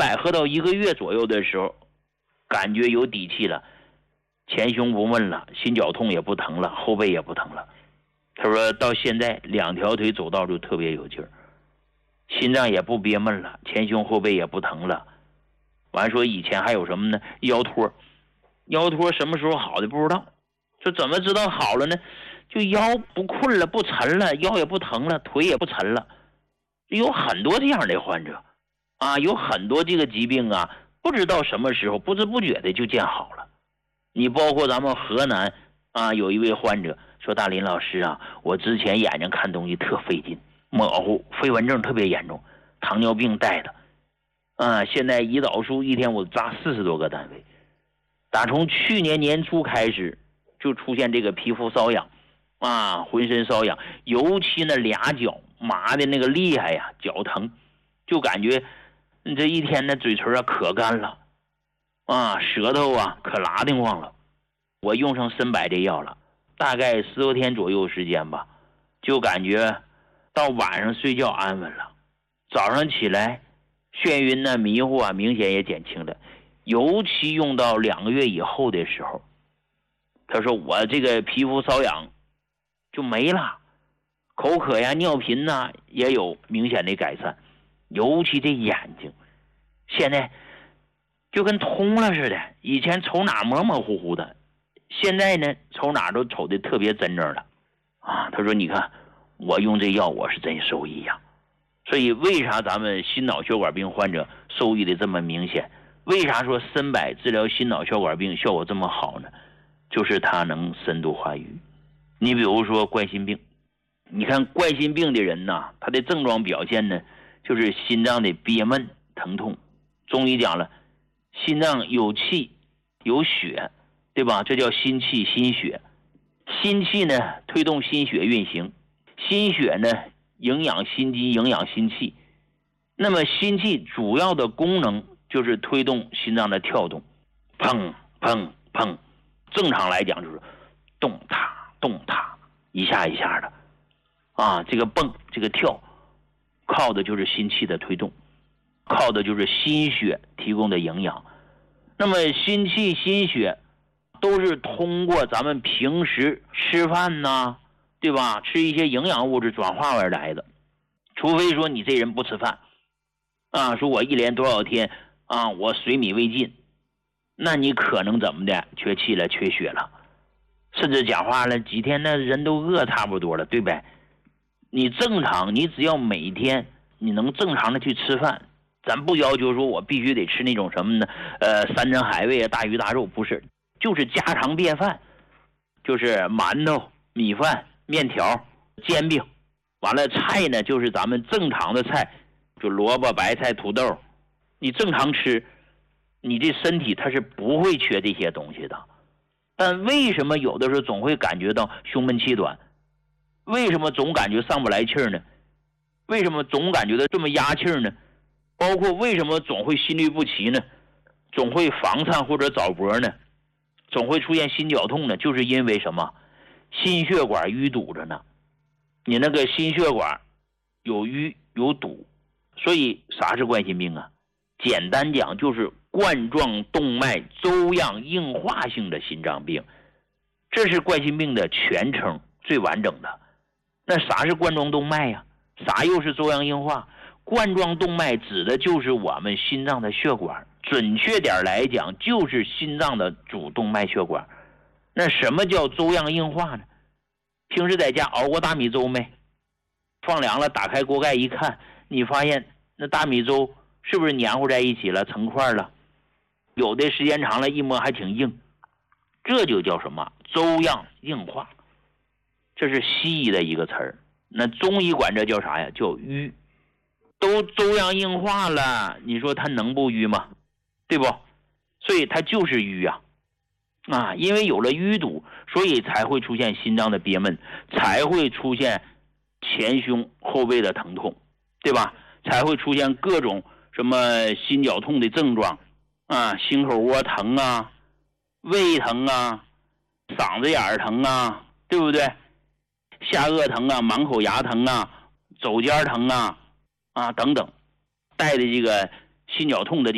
百喝到1个月左右的时候，感觉有底气了，前胸不闷了，心绞痛也不疼了，后背也不疼了。他说到现在2条腿走道就特别有劲儿，心脏也不憋闷了，前胸后背也不疼了。完说以前还有什么呢？腰托什么时候好的不知道，说怎么知道好了呢？就腰不困了，不沉了，腰也不疼了，腿也不沉了。有很多这样的患者啊，有很多这个疾病啊，不知道什么时候不知不觉的就见好了。你包括咱们河南啊，有一位患者说，大林老师啊，我之前眼睛看东西特费劲，模糊，飞蚊症特别严重，糖尿病带的啊，现在胰岛素一天我扎40多个单位，打从去年年初开始就出现这个皮肤瘙痒啊，浑身瘙痒，尤其那俩脚麻的那个厉害呀，脚疼，就感觉这一天的嘴唇啊可干了啊，舌头啊可拉丁慌了。我用上参柏这药了，大概10多天左右时间吧，就感觉到晚上睡觉安稳了，早上起来眩晕呢、迷糊啊明显也减轻了。尤其用到2个月以后的时候，他说我这个皮肤瘙痒就没了，口渴呀、尿频呐也有明显的改善，尤其这眼睛现在就跟通了似的，以前瞅哪模模糊糊的，现在呢瞅哪都瞅的特别真正了啊。他说你看我用这药我是真受益呀。所以为啥咱们心脑血管病患者受益的这么明显？为啥说参柏治疗心脑血管病效果这么好呢？就是它能深度化瘀。你比如说冠心病，你看冠心病的人呢，他的症状表现呢，就是心脏的憋闷疼痛。中医讲了，心脏有气有血，对吧？这叫心气心血。心气呢推动心血运行，心血呢营养心肌营养心气。那么心气主要的功能就是推动心脏的跳动，砰砰砰，正常来讲就是动踏动踏，一下一下的啊，这个蹦这个跳靠的就是心气的推动，靠的就是心血提供的营养。那么心气心血都是通过咱们平时吃饭呐，对吧？吃一些营养物质转化而来的。除非说你这人不吃饭啊，说我一连多少天啊，我水米未进，那你可能怎么的缺气了缺血了，甚至讲话了几天那人都饿差不多了，对呗？你正常，你只要每天你能正常的去吃饭，咱不要求说我必须得吃那种什么呢山珍海味啊大鱼大肉，不是，就是家常便饭，就是馒头米饭面条煎饼，完了菜呢就是咱们正常的菜，就萝卜白菜土豆，你正常吃，你这身体它是不会缺这些东西的。但为什么有的时候总会感觉到胸闷气短？为什么总感觉上不来气儿呢？为什么总感觉到这么压气儿呢？包括为什么总会心律不齐呢？总会房颤或者早搏呢？总会出现心绞痛呢？就是因为什么？心血管淤堵着呢。你那个心血管有淤有堵，所以啥是冠心病啊？简单讲就是冠状动脉粥样硬化性的心脏病，这是冠心病的全称，最完整的。那啥是冠状动脉呀？啥又是粥样硬化？冠状动脉指的就是我们心脏的血管，准确点来讲就是心脏的主动脉血管。那什么叫粥样硬化呢？平时在家熬过大米粥没？放凉了打开锅盖一看，你发现那大米粥是不是黏糊在一起了，成块了？有的时间长了一摸还挺硬，这就叫什么？粥样硬化。这是西医的一个词儿，那中医管这叫啥呀？叫瘀。都粥样硬化了，你说它能不瘀吗？对不？所以它就是瘀啊。因为有了淤堵，所以才会出现心脏的憋闷，才会出现前胸后背的疼痛，对吧？才会出现各种什么心绞痛的症状啊，心口窝疼啊，胃疼啊，嗓子眼疼啊，对不对？下颚疼啊，满口牙疼啊，肘尖疼啊等等，带的这个心绞痛的